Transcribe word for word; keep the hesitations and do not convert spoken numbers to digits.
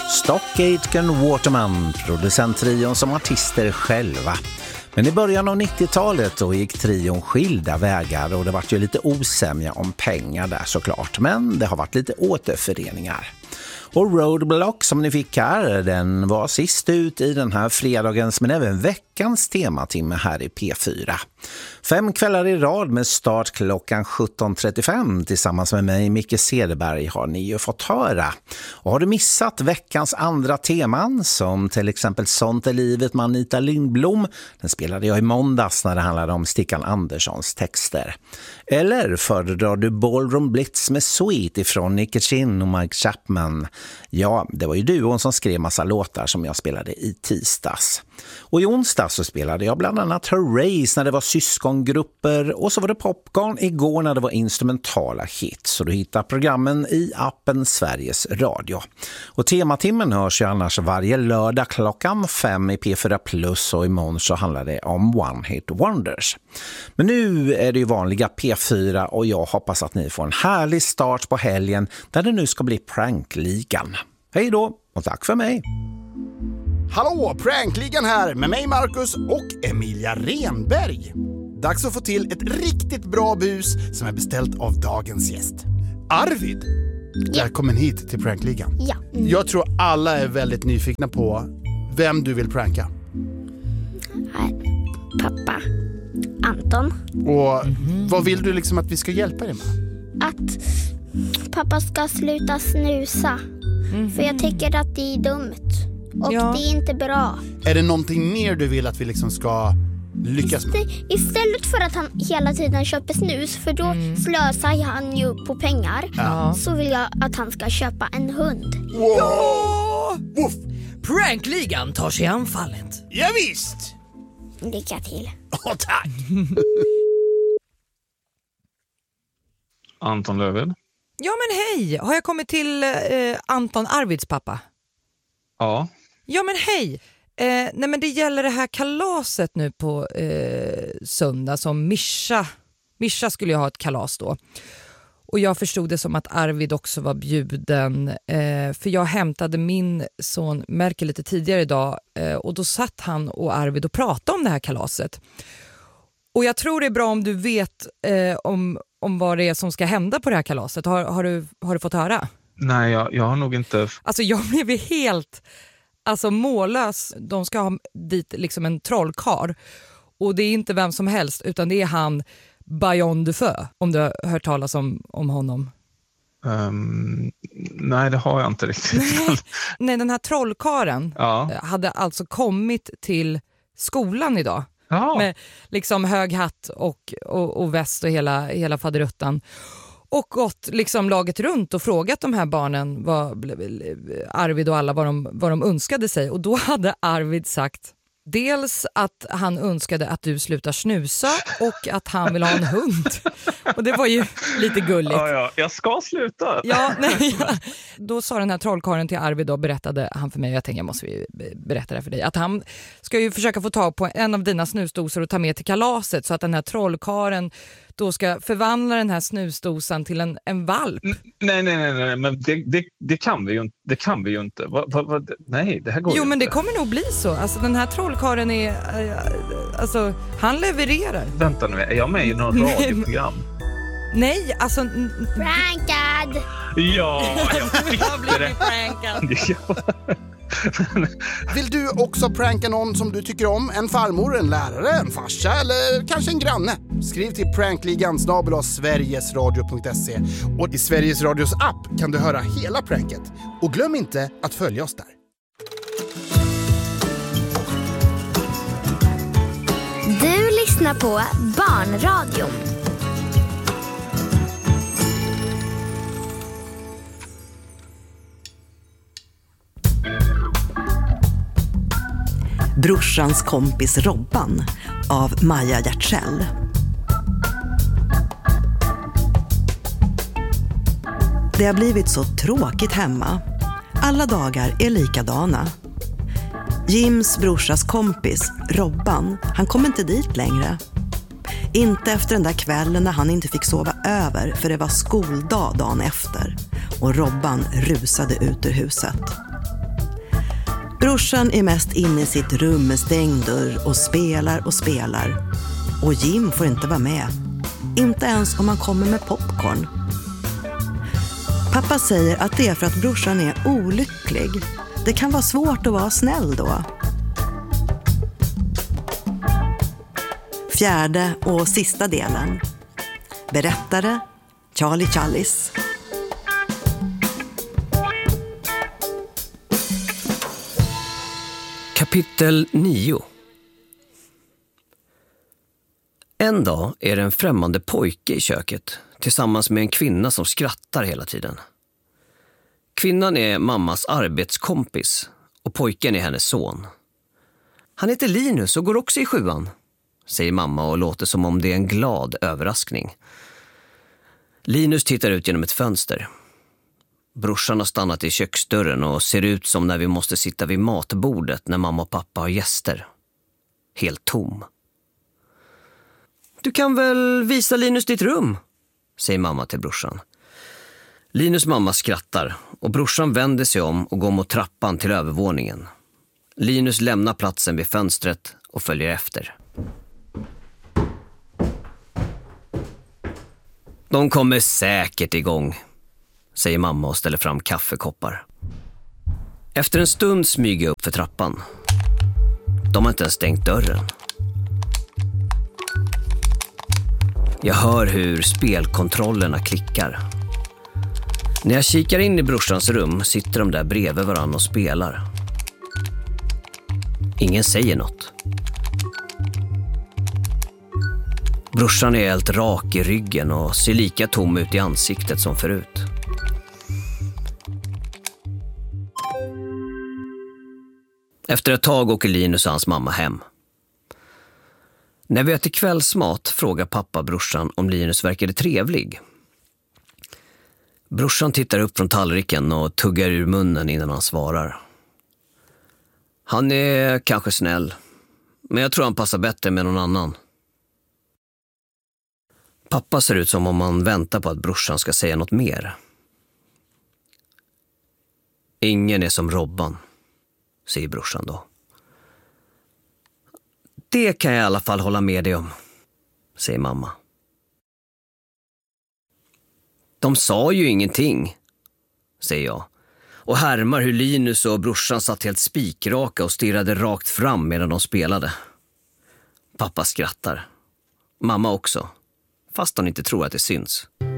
Stock Aitken Waterman, producenttrion som artister själva. Men i början av nittiotalet då gick trion skilda vägar och det var ju lite osämja om pengar där såklart. Men det har varit lite återföreningar. Och Roadblock som ni fick här, den var sist ut i den här fredagens men även veckans tematimme här i P fyra. Fem kvällar i rad med start klockan sjutton trettiofem tillsammans med mig, Micke Cederberg, har ni ju fått höra. Och har du missat veckans andra teman som till exempel Sånt är livet med Anita Lindblom, den spelade jag i måndags när det handlade om Stickan Anderssons texter. Eller föredrar du Ballroom Blitz med Sweet ifrån Nicky Chin och Mike Chapman? Ja, det var ju duon som skrev massa låtar som jag spelade i tisdags. Och i onsdag så spelade jag bland annat Hurrays när det var syskongrupper och så var det Popcorn igår när det var instrumentala hits. Så du hittar programmen i appen Sveriges Radio. Och tematimmen hörs ju annars varje lördag klockan fem i P fyra plus och imorgon så handlar det om One Hit Wonders. Men nu är det ju vanliga P fyra och jag hoppas att ni får en härlig start på helgen där det nu ska bli Prankligan. Hej då och tack för mig! Hallå, Prankligan här med mig Marcus och Emilia Renberg. Dags att få till ett riktigt bra bus som är beställt av dagens gäst. Arvid, ja. Välkommen hit till Prankligan. Ja. Mm. Jag tror alla är väldigt nyfikna på vem du vill pranka. Pappa, Anton. Och mm-hmm. vad vill du liksom att vi ska hjälpa dig med? Att pappa ska sluta snusa. Mm-hmm. För jag tycker att det är dumt. Och ja. det är inte bra. Är det någonting mer du vill att vi liksom ska lyckas med? Ist- istället för att han hela tiden köper snus, för då mm. slösar han ju på pengar. Ja. Så vill jag att han ska köpa en hund. Wow. Ja! Woof. Prankligan tar sig anfallet. Ja, visst. Lycka till. Åh, tack. Anton Löfved. Ja men hej, har jag kommit till eh, Anton Arvids pappa? Ja. Ja men hej, eh, nej men det gäller det här kalaset nu på eh, söndag som Mischa, Mischa skulle ju ha ett kalas då. Och jag förstod det som att Arvid också var bjuden eh, för jag hämtade min son Merkel lite tidigare idag eh, och då satt han och Arvid och pratade om det här kalaset. Och jag tror det är bra om du vet eh, om, om vad det är som ska hända på det här kalaset. Har, har, du, har du fått höra? Nej, jag, jag har nog inte... Alltså jag blev helt alltså, mållös. De ska ha dit liksom en trollkar. Och det är inte vem som helst utan det är han Bayon de Feu. Om du har hört talas om, om honom. Um, nej, det har jag inte riktigt. Nej, nej den här trollkaren ja. hade alltså kommit till skolan idag. Ja. Med liksom hög hatt och, och, och väst och hela, hela faderuttan. Och gått liksom laget runt och frågat de här barnen vad, Arvid och alla vad de, vad de önskade sig. Och då hade Arvid sagt dels att han önskade att du slutar snusa och att han vill ha en hund. Och det var ju lite gulligt. Ja, ja. Jag ska sluta. Ja, nej, ja. Då sa den här trollkaren till Arvid och berättade han för mig, jag tänkte jag måste berätta det för dig, att han ska ju försöka få tag på en av dina snusdosor och ta med till kalaset så att den här trollkaren då ska förvandla den här snusdosan till en, en valp. Nej, nej, nej, nej, men det, det, det kan vi ju inte. Det kan vi ju inte. Va, va, va, nej, det här går jo, ju men inte. Det kommer nog bli så. Alltså den här trollkaren är, alltså han levererar. Vänta nu, är jag med i någon radioprogram? Nej, alltså... Prankad! Ja, jag fick jag blir prankad. Ja. Vill du också pranka någon som du tycker om? En farmor, en lärare, en farsa eller kanske en granne? Skriv till prankligan snabel-a sverigesradio punkt se och i Sveriges Radios app kan du höra hela pranket. Och glöm inte att följa oss där. Du lyssnar på Barnradion. Brorsans kompis Robban av Maja Hjärtsell. Det har blivit så tråkigt hemma. Alla dagar är likadana. Jims brorsas kompis Robban, han kom inte dit längre. Inte efter den där kvällen när han inte fick sova över för det var skoldag dagen efter. Och Robban rusade ut ur huset. Brorsan är mest inne i sitt rum med stängd dörr och spelar och spelar. Och Jim får inte vara med. Inte ens om han kommer med popcorn. Pappa säger att det är för att brorsan är olycklig. Det kan vara svårt att vara snäll då. Fjärde och sista delen. Berättare Charlie Challis. Kapitel nio. En dag är det en främmande pojke i köket tillsammans med en kvinna som skrattar hela tiden. Kvinnan är mammas arbetskompis och pojken är hennes son. Han heter Linus och går också i sjuan, säger mamma och låter som om det är en glad överraskning. Linus tittar ut genom ett fönster. Brorsan har stannat i köksdörren och ser ut som när vi måste sitta vid matbordet när mamma och pappa har gäster. Helt tom. Du kan väl visa Linus ditt rum, säger mamma till brorsan. Linus mamma skrattar och brorsan vänder sig om och går mot trappan till övervåningen. Linus lämnar platsen vid fönstret och följer efter. De kommer säkert igång, säger mamma och ställer fram kaffekoppar. Efter en stund smyger jag upp för trappan. De har inte ens stängt dörren. Jag hör hur spelkontrollerna klickar. När jag kikar in i brorsans rum sitter de där bredvid varann och spelar. Ingen säger något. Brorsan är helt rak i ryggen och ser lika tom ut i ansiktet som förut. Efter ett tag åker Linus och hans mamma hem. När vi äter kvällsmat frågar pappa brorsan om Linus verkade trevlig. Brorsan tittar upp från tallriken och tuggar ur munnen innan han svarar. Han är kanske snäll, men jag tror han passar bättre med någon annan. Pappa ser ut som om han väntar på att brorsan ska säga något mer. Ingen är som Robban, säger brorsan då. Det kan jag i alla fall hålla med dig om, säger mamma. De sa ju ingenting, säger jag. Och härmar hur Linus och brorsan satt helt spikraka och stirrade rakt fram medan de spelade. Pappa skrattar. Mamma också, fast hon inte tror att det syns.